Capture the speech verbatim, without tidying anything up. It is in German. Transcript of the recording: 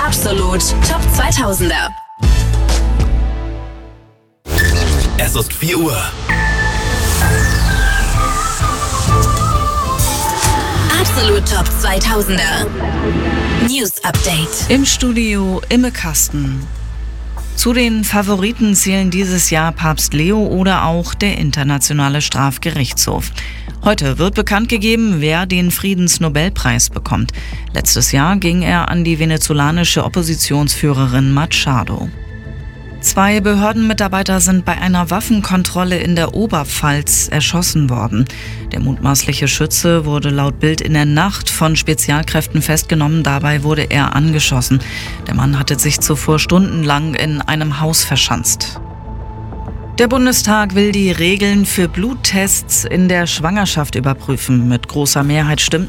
Absolut Top zweitausender. Es ist vier Uhr. Absolut Top zweitausender. News Update. Im Studio Imme Kasten. Zu den Favoriten zählen dieses Jahr Papst Leo oder auch der Internationale Strafgerichtshof. Heute wird bekannt gegeben, wer den Friedensnobelpreis bekommt. Letztes Jahr ging er an die venezolanische Oppositionsführerin Machado. Zwei Behördenmitarbeiter sind bei einer Waffenkontrolle in der Oberpfalz erschossen worden. Der mutmaßliche Schütze wurde laut Bild in der Nacht von Spezialkräften festgenommen. Dabei wurde er angeschossen. Der Mann hatte sich zuvor stundenlang in einem Haus verschanzt. Der Bundestag will die Regeln für Bluttests in der Schwangerschaft überprüfen. Mit großer Mehrheit stimmt